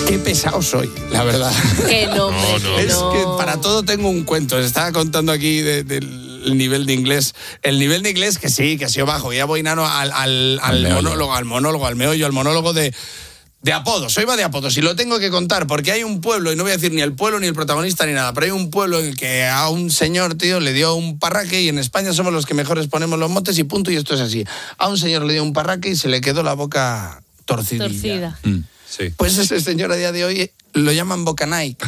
Qué pesado soy, la verdad. Que no. Es que para todo tengo un cuento. Estaba contando aquí del nivel de inglés. El nivel de inglés que sí, que ha sido bajo. Ya voy nano al monólogo de apodos. Hoy va de apodos y lo tengo que contar porque hay un pueblo, y no voy a decir ni el pueblo, ni el protagonista, ni nada, pero hay un pueblo en el que a un señor, tío, le dio un parraque, y en España somos los que mejores ponemos los motes y punto, y esto es así. A un señor le dio un parraque y se le quedó la boca torcida. Sí. Pues ese señor a día de hoy lo llaman Boca Nike.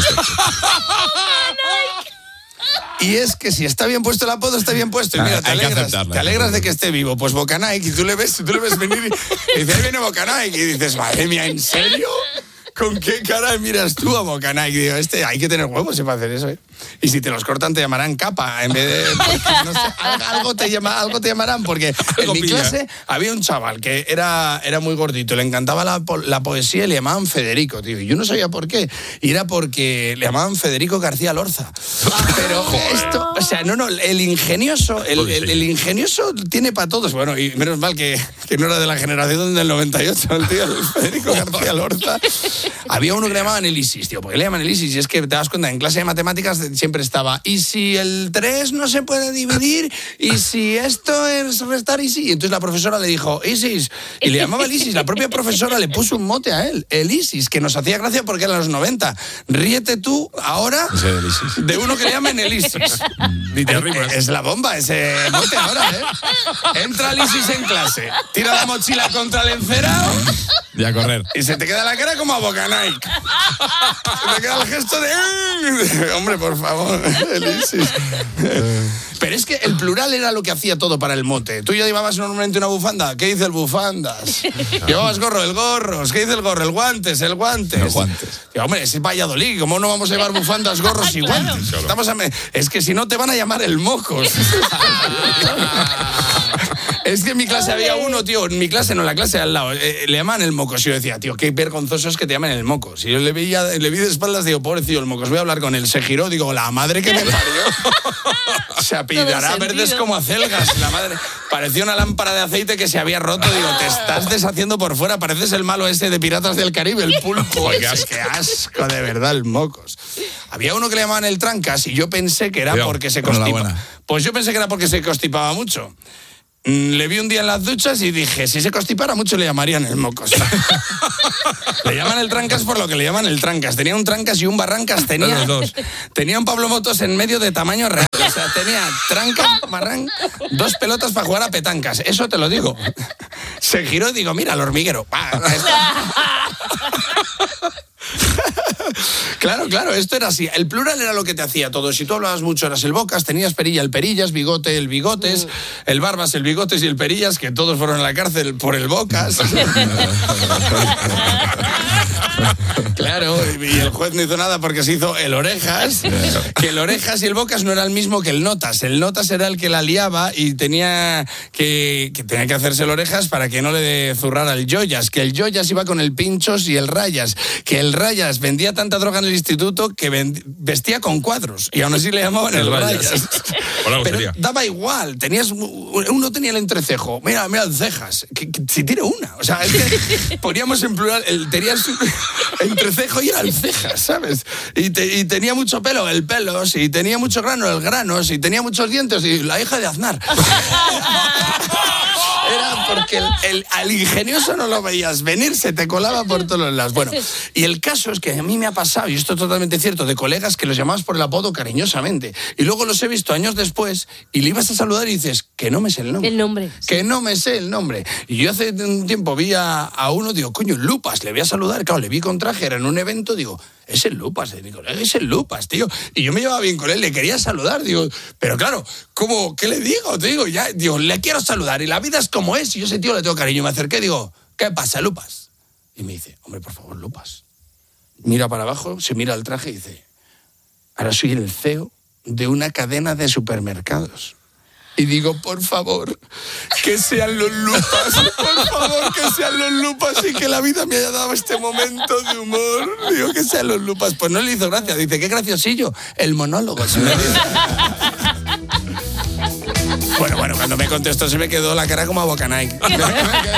Y es que si está bien puesto el apodo, está bien puesto. Y mira, te alegras de que esté vivo. Pues Boca Nike, y tú le ves venir y dices, ahí viene Boca Nike. Y dices, madre mía, ¿en serio? ¿Con qué cara miras tú a Boca Nike? Digo, hay que tener huevos para hacer eso, ¿eh? Y si te los cortan, te llamarán capa en vez de... No sé, algo te llamarán, porque en mi clase había un chaval que era muy gordito, le encantaba la poesía y le llamaban Federico, tío. Y yo no sabía por qué. Y era porque le llamaban Federico García Lorza. Pero esto, o sea, no, el ingenioso tiene para todos. Bueno, y menos mal que no era de la generación del 98, el tío, el Federico García Lorza. Había uno que le llamaban el ISIS, tío. ¿Por qué le llaman el ISIS? Y es que te das cuenta, en clase de matemáticas siempre estaba, ¿y si el 3 no se puede dividir? ¿Y si esto es restar ISIS? Y entonces la profesora le dijo, ISIS. Y le llamaba el ISIS. La propia profesora le puso un mote a él, el ISIS, que nos hacía gracia porque eran los 90. Ríete tú ahora de uno que le llaman el ISIS. Es la bomba ese mote ahora, ¿eh? Entra el ISIS en clase, tira la mochila contra el encerado y a correr. Y se te queda la cara como a Boca Nike. Se te queda el gesto de... Hombre, por favor, el ISIS. Pero es que el plural era lo que hacía todo para el mote. Tú ya llevabas normalmente una bufanda. ¿Qué dice el bufandas? Llevabas gorro, el gorros. ¿Qué dice el gorro? El guantes, el guantes. El guantes. Y, hombre, es Valladolid. ¿Cómo no vamos a llevar bufandas, gorros y guantes? Claro. Es que si no te van a llamar el mocos. Es que en mi clase había uno, tío, en mi clase, no, en la clase de al lado, le llaman el mocos. Y yo decía, tío, qué vergonzoso es que te llamen el mocos. Y yo le vi de espaldas, digo, pobrecillo el mocos, voy a hablar con él. Se giró, digo, la madre que me parió. Se apellidará verdes como acelgas, la madre. Parecía una lámpara de aceite que se había roto. Digo, te estás deshaciendo por fuera, pareces el malo ese de Piratas del Caribe, el pulpo. Qué asco, de verdad, el mocos. Había uno que le llamaban el trancas y yo pensé que era porque se constipaba. Pues yo pensé que era porque se constipaba mucho. Le vi un día en las duchas y dije, si se constipara mucho le llamarían el mocos. Le llaman el trancas por lo que le llaman el trancas. Tenía un trancas y un barrancas. Tenía un Pablo Motos en medio de tamaño real. O sea, tenía trancas, barrancas, 2 pelotas para jugar a petancas. Eso te lo digo. Se giró y digo, mira, el hormiguero. Claro, esto era así. El plural era lo que te hacía todo. Si tú hablabas mucho eras el bocas, tenías perilla, el perillas, bigote, el bigotes, el barbas, el bigotes y el perillas, que todos fueron a la cárcel por el bocas. Claro, y el juez no hizo nada porque se hizo el orejas, que el orejas y el bocas no era el mismo que el notas. El notas era el que la liaba y tenía que hacerse el orejas para que no le zurrara el joyas, que el joyas iba con el pinchos y el rayas, que el rayas vendía tanta droga en el instituto que vestía con cuadros y aún así le llamaban el rayas. Pero daba igual, uno tenía el entrecejo, mira el cejas, que si tiene una, o sea, es que poníamos en plural, tenías entrecejo y era el cejas, ¿sabes? Y tenía mucho pelo, el pelos, y tenía mucho grano, el granos, y tenía muchos dientes, y la hija de Aznar. Era porque al ingenioso no lo veías venir, se te colaba por todos los lados. Bueno, y el caso es que a mí me ha pasado, y esto es totalmente cierto, de colegas que los llamabas por el apodo cariñosamente. Y luego los he visto años después, y le ibas a saludar y dices, que no me sé el nombre. El nombre. Sí. Que no me sé el nombre. Y yo hace un tiempo vi a uno, digo, coño, Lupas, le voy a saludar. Claro, le vi con traje, era en un evento, digo, es el Lupas, es el Lupas, tío. Y yo me llevaba bien con él, le quería saludar, digo, pero claro, ¿cómo? ¿Qué le digo? Te digo, ya, digo, le quiero saludar y la vida es como es, y yo a ese tío le tengo cariño. Me acerqué, digo, ¿qué pasa, Lupas? Y me dice, hombre, por favor, Lupas. Mira para abajo, se mira el traje y dice, ahora soy el CEO de una cadena de supermercados. Y digo, por favor, que sean los Lupas, por favor, que sean los Lupas y que la vida me haya dado este momento de humor. Digo, que sean los Lupas. Pues no le hizo gracia, dice, qué graciosillo, el monólogo. Bueno, cuando me contestó se me quedó la cara como a Boca Nike.